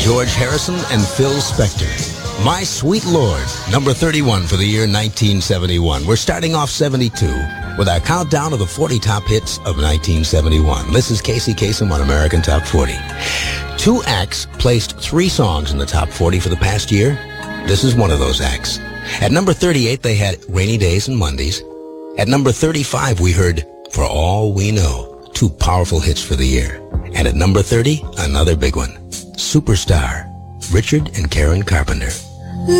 George Harrison and Phil Spector. My Sweet Lord, number 31 for the year 1971. We're starting off 72 with our countdown of the 40 top hits of 1971. This is Casey Kasem on American Top 40. Two acts placed 3 songs in the top 40 for the past year. This is one of those acts. At number 38, they had Rainy Days and Mondays. At number 35, we heard For All We Know, 2 powerful hits for the year. And at number 30, another big one, Superstar, Richard and Karen Carpenter.